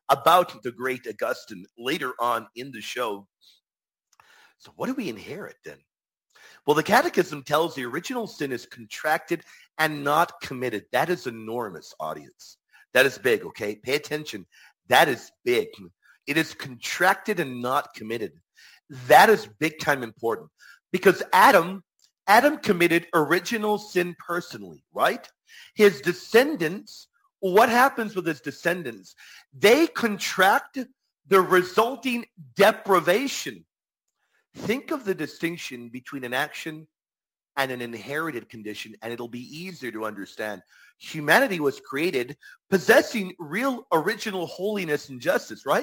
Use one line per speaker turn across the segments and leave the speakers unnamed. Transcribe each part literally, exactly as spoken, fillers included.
about the great Augustine later on in the show. So what do we inherit then? Well, the Catechism tells the original sin is contracted and not committed. That is enormous, audience. That is big, okay? Pay attention. That is big. It is contracted and not committed. That is big time important because Adam, Adam committed original sin personally, right? His descendants, what happens with his descendants? They contract the resulting deprivation. Think of the distinction between an action and an inherited condition, and it'll be easier to understand. Humanity was created possessing real original holiness and justice, right?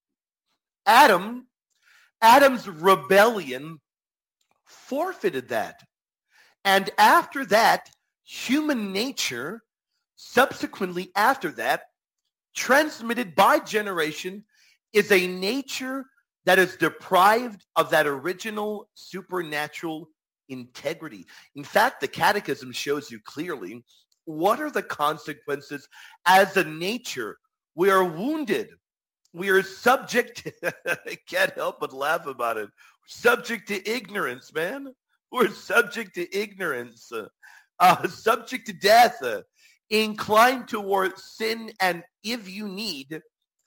Adam, Adam's rebellion forfeited that. And after that, human nature, subsequently after that, transmitted by generation, is a nature that is deprived of that original supernatural integrity. In fact, the Catechism shows you clearly what are the consequences as a nature. We are wounded. We are subject to, I can't help but laugh about it, subject to ignorance, man. We're subject to ignorance, uh, uh, subject to death, uh, inclined towards sin, and if you need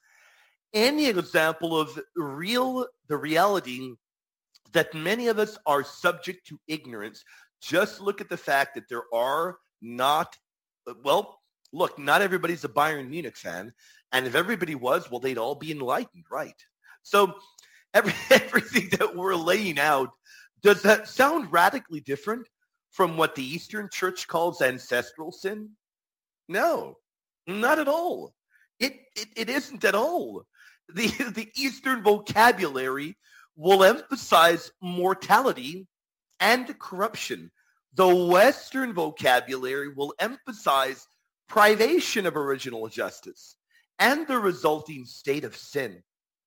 any example of real, the reality that many of us are subject to ignorance, just look at the fact that there are not, well, look, not everybody's a Bayern Munich fan. And if everybody was, well, they'd all be enlightened, right? So every, everything that we're laying out, does that sound radically different from what the Eastern Church calls ancestral sin? No, not at all. It, it, it isn't at all. The, the Eastern vocabulary will emphasize mortality and corruption. The Western vocabulary will emphasize privation of original justice and the resulting state of sin.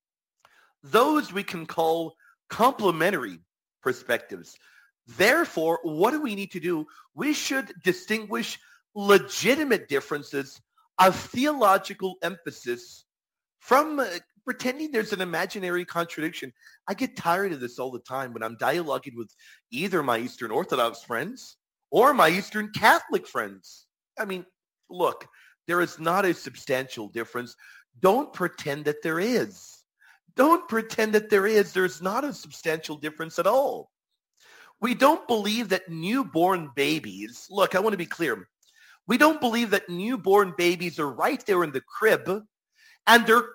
Those we can call complementary perspectives. Therefore, what do we need to do? We should distinguish legitimate differences of theological emphasis from uh, pretending there's an imaginary contradiction. I get tired of this all the time when I'm dialoguing with either my Eastern Orthodox friends or my Eastern Catholic friends. I mean, look, there is not a substantial difference. Don't pretend that there is. Don't pretend that there is. There's not a substantial difference at all. We don't believe that newborn babies, look, I want to be clear. We don't believe that newborn babies are right there in the crib and they're,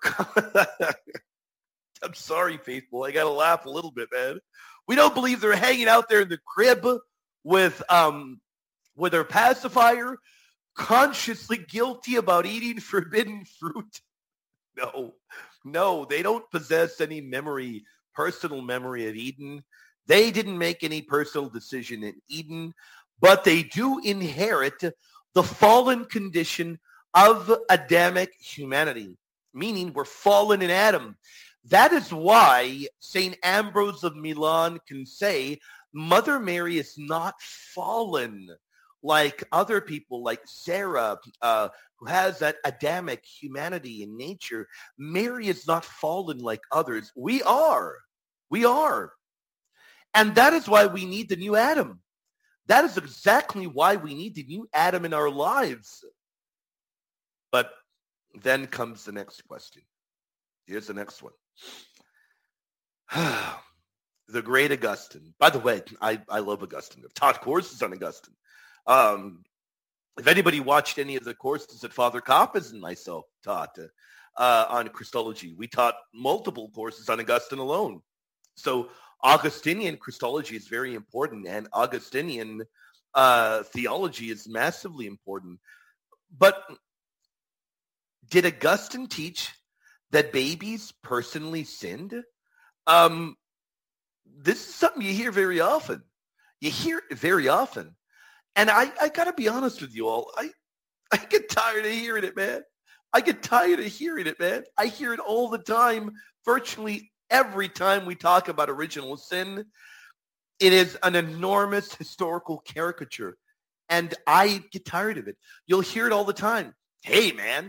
I'm sorry, faithful. I got to laugh a little bit, man. We don't believe they're hanging out there in the crib with, um, with their pacifier, consciously guilty about eating forbidden fruit. No, no, they don't possess any memory, personal memory of Eden. They didn't make any personal decision in Eden, but they do inherit the fallen condition of Adamic humanity, meaning we're fallen in Adam. That is why Saint Ambrose of Milan can say Mother Mary is not fallen like other people, like Sarah, uh, who has that Adamic humanity in nature. Mary is not fallen like others. We are. We are. And that is why we need the new Adam. That is exactly why we need the new Adam in our lives. But then comes the next question. Here's the next one. The great Augustine. By the way, I, I love Augustine. I've taught courses on Augustine. Um, if anybody watched any of the courses that Father Coppes and myself taught uh, on Christology, we taught multiple courses on Augustine alone. So Augustinian Christology is very important, and Augustinian uh, theology is massively important. But did Augustine teach that babies personally sinned? Um, this is something you hear very often. You hear it very often. And I, I got to be honest with you all. I, I get tired of hearing it, man. I get tired of hearing it, man. I hear it all the time, virtually every time we talk about original sin. It is an enormous historical caricature. And I get tired of it. You'll hear it all the time. Hey, man,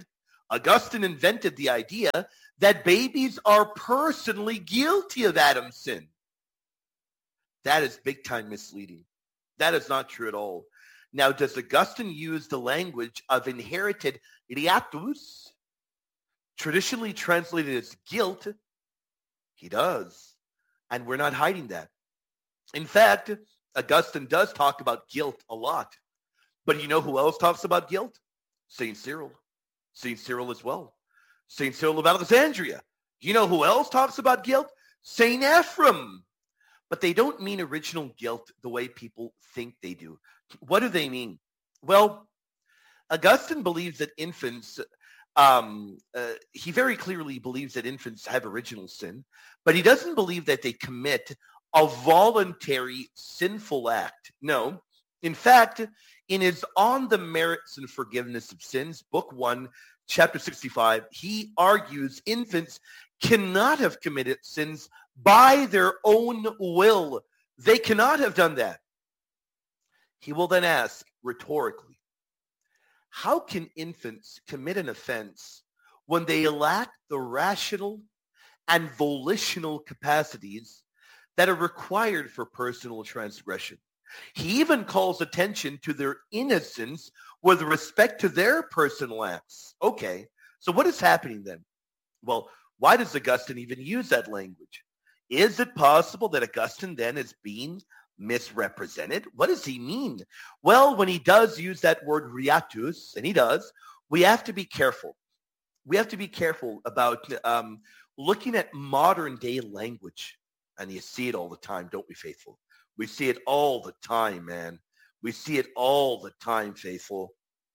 Augustine invented the idea that babies are personally guilty of Adam's sin. That is big time misleading. That is not true at all. Now, does Augustine use the language of inherited hiatus, traditionally translated as guilt? He does. And we're not hiding that. In fact, Augustine does talk about guilt a lot. But you know who else talks about guilt? Saint Cyril. Saint Cyril as well. Saint Cyril of Alexandria. You know who else talks about guilt? Saint Ephrem. But they don't mean original guilt the way people think they do. What do they mean? Well, Augustine believes that infants, um, uh, he very clearly believes that infants have original sin, but he doesn't believe that they commit a voluntary sinful act. No. In fact, in his On the Merits and Forgiveness of Sins, book one, chapter sixty-five, he argues infants cannot have committed sins by their own will. They cannot have done that. He will then ask rhetorically, how can infants commit an offense when they lack the rational and volitional capacities that are required for personal transgression? He even calls attention to their innocence with respect to their personal acts. Okay, so what is happening then? Well, why does Augustine even use that language? Is it possible that Augustine then is being misrepresented? What does he mean? Well, when he does use that word hiatus, and he does, we have to be careful. We have to be careful about um, looking at modern day language. And you see it all the time, don't we, Faithful? We see it all the time, man. We see it all the time, Faithful.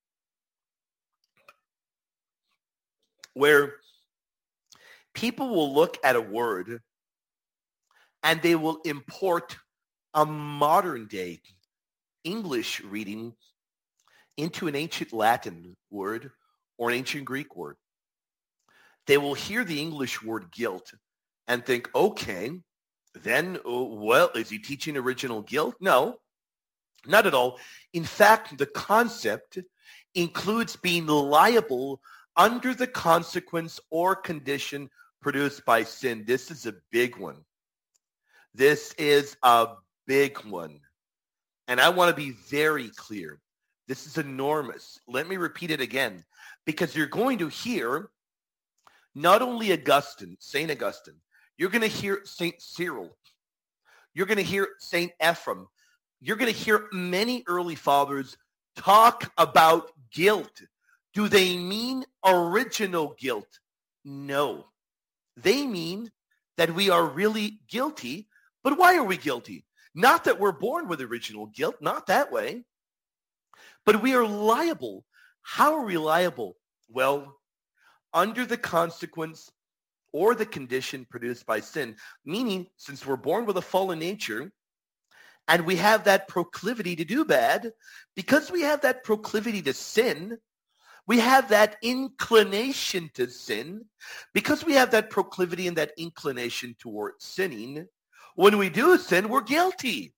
Where people will look at a word and they will import a modern day English reading into an ancient Latin word or an ancient Greek word. They will hear the English word guilt and think, okay, then, well, is he teaching original guilt? No, not at all. In fact, the concept includes being liable under the consequence or condition produced by sin. This is a big one. This is a big one. And I want to be very clear. This is enormous. Let me repeat it again, because you're going to hear not only Augustine, Saint Augustine, you're going to hear Saint Cyril. You're going to hear Saint Ephrem. You're going to hear many early fathers talk about guilt. Do they mean original guilt? No. They mean that we are really guilty. But why are we guilty? Not that we're born with original guilt, not that way. But we are liable. How are we liable? Well, under the consequence or the condition produced by sin, meaning since we're born with a fallen nature and we have that proclivity to do bad, because we have that proclivity to sin, we have that inclination to sin, because we have that proclivity and that inclination toward sinning, when we do sin, we're guilty.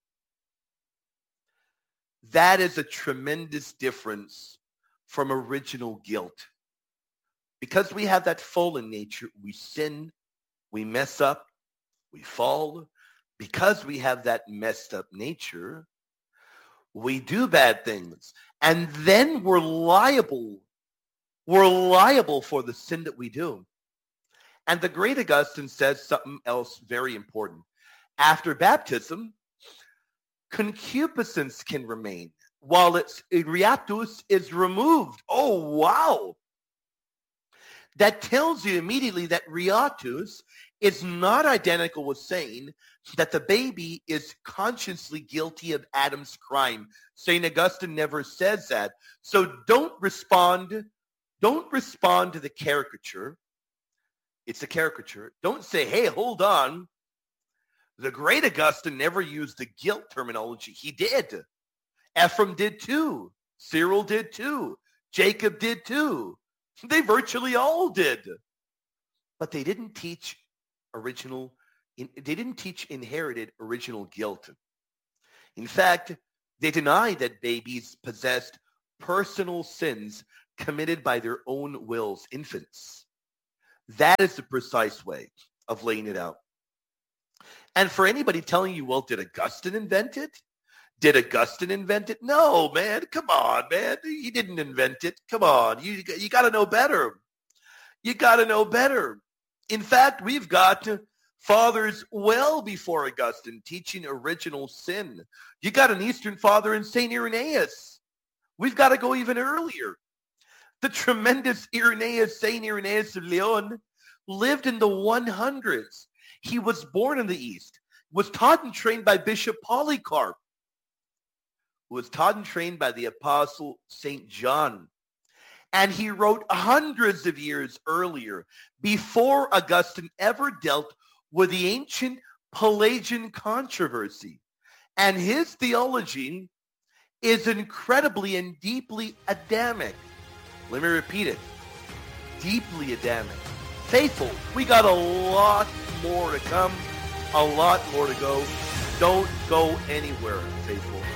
That is a tremendous difference from original guilt. Because we have that fallen nature, we sin, we mess up, we fall. Because we have that messed up nature, we do bad things. And then we're liable. We're liable for the sin that we do. And the great Augustine says something else very important. After baptism, concupiscence can remain while its hiatus is removed. Oh, wow. That tells you immediately that hiatus is not identical with saying that the baby is consciously guilty of Adam's crime. Saint Augustine never says that. So don't respond. Don't respond to the caricature. It's a caricature. Don't say, hey, hold on. The great Augustine never used the guilt terminology. He did. Ephrem did too. Cyril did too. Jacob did too. They virtually all did. But they didn't teach original, they didn't teach inherited original guilt. In fact, they denied that babies possessed personal sins committed by their own wills, infants. That is the precise way of laying it out. And for anybody telling you, well, did Augustine invent it? Did Augustine invent it? No, man. Come on, man. He didn't invent it. Come on. You, you got to know better. You got to know better. In fact, we've got fathers well before Augustine teaching original sin. You got an Eastern father in Saint Irenaeus. We've got to go even earlier. The tremendous Irenaeus, Saint Irenaeus of Lyon, lived in the hundreds. He was born in the East, was taught and trained by Bishop Polycarp, who was taught and trained by the Apostle Saint John. And he wrote hundreds of years earlier, before Augustine ever dealt with the ancient Pelagian controversy. And his theology is incredibly and deeply Adamic. Let me repeat it. Deeply Adamic. Faithful, we got a lot more to come, a lot more to go. Don't go anywhere, faithful.